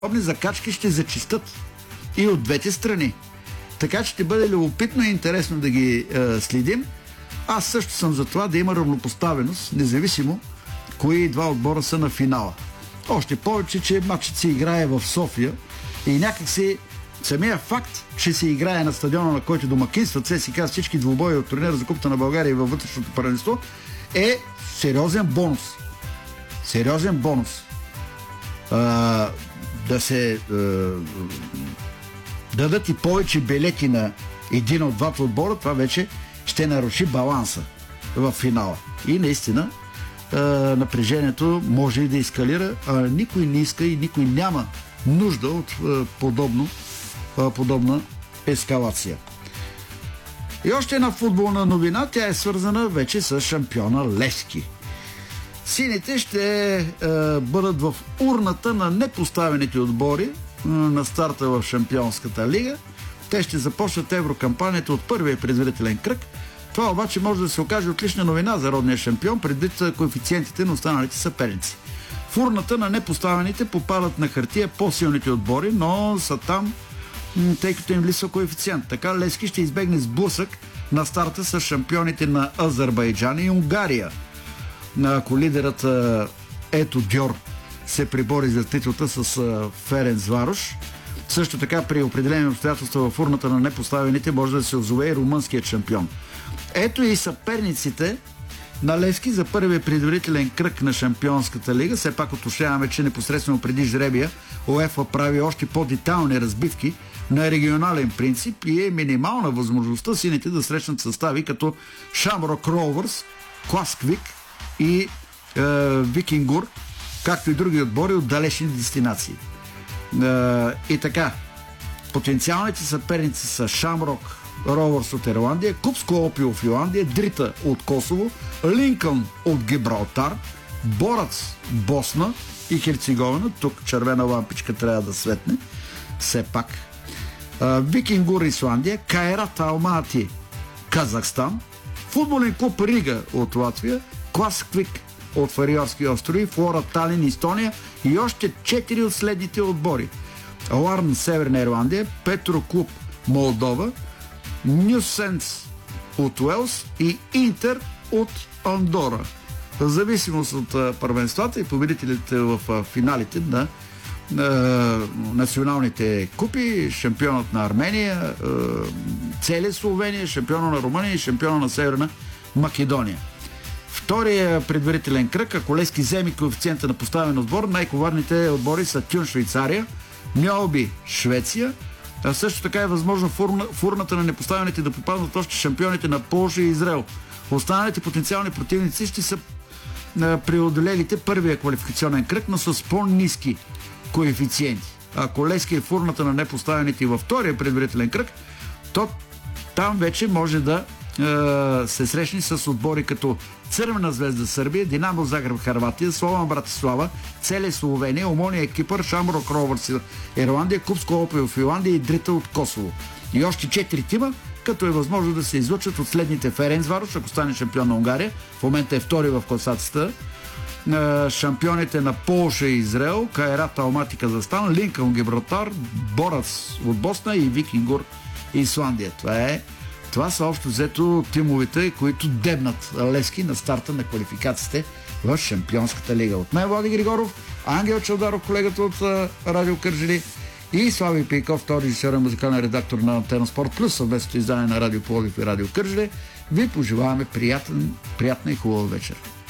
подобни закачки ще зачистят и от двете страни. Така че ще бъде любопитно и интересно да ги следим. Аз също съм за това да има равнопоставеност, независимо кои два отбора са на финала. Още повече, че матчът се играе в София и някакси самия факт, че се играе на стадиона, на който домакинстват, си казва всички двубои от турнира за Купата на България и във вътрешното първенство, е сериозен бонус. Сериозен бонус. Да се дадат и повече билети на един от двата отбора, това вече ще наруши баланса в финала. И наистина напрежението може и да ескалира, а никой не иска и никой няма нужда от подобна ескалация. И още една футболна новина, тя е свързана вече с шампиона Левски. Сините ще бъдат в урната на непоставените отбори на старта в Шампионската лига. Те ще започнат еврокампанията от първия предварителен кръг. Това обаче може да се окаже отлична новина за родния шампион, предвид коефициентите на останалите съперници. В урната на непоставените попадат на хартия по-силните отбори, но са там, тъй като им липсва коефициент. Така Левски ще избегне сблъсък на старта с шампионите на Азербайджан и Унгария. Ако лидерът Ето Дьор се прибори за титлата с Ференцварош, също така при определени обстоятелства в урната на непоставените може да се озове и румънският шампион. Ето и съперниците на Левски за първия предварителен кръг на Шампионската лига. Все пак уточняваме, че непосредствено преди жребия УЕФА прави още по-детайлни разбивки на регионален принцип и е минимална възможността сините да срещнат състави като Шамрок Ровърс, Класквик и Викингур, както и други отбори от далечни дестинации. И така, потенциалните съперници са Шамрок Ровърс от Ирландия, Купско Опи от Финландия, Дрита от Косово, Линкълн от Гибралтар, Борац Босна и Херцеговина. Тук червена лампичка трябва да светне. Все пак. Викингур Исландия, Кайрат Алмати Казахстан, футболен клуб Рига от Латвия, Класквик от Фариорски острови, Флора Талин Естония и още 4 от следните отбори. Ларн Северна Ирландия, Петро Клуб Молдова, Нюсенс от Уелс и Интер от Андора. В зависимост от първенствата и победителите в финалите на националните купи, шампионът на Армения, целия Словения, шампиона на Румъния и шампиона на Северна Македония. Втория предварителен кръг, ако Левски вземе коефициента на поставен отбор, най-коварните отбори са Тюн Швейцария, Мьолби Швеция, а също така е възможно в урната на непоставените да попаднат още шампионите на Полша и Израел. Останалите потенциални противници ще са преодолелите първия квалификационен кръг, но с по-ниски коефициенти. Ако Левски е в урната на непоставените и във втория предварителен кръг, то там вече може да се срещни с отбори като Цървена звезда Сърбия, Динамо Загреб Хърватия, Слован Братислава, Целе Словения, Омония Кипър, Шамрок Ровърс Ирландия, Купско Опи в Финландия и Дрита от Косово. И още 4 тима, като е възможно да се излучат от следните: Ференцварош, ако стане шампион на Унгария, в момента е втори в класацията, шампионите на Полша и Израел, Кайрат Алмати Казахстан, Линкълн Гибралтар, Борац от Босна и Викингур Исландия. Това са общо взето тимовете, които дебнат Левски на старта на квалификациите в Шампионската лига. От мен Влади Григоров, Ангел Чавдаров, колегата от Радио Кърджали, и Слави Пейков, втори режисьор и музикален редактор на Антена Спорт Плюс, съвместното издание на Радио Пловдив и Радио Кърджали, ви пожелаваме приятна и хубава вечер.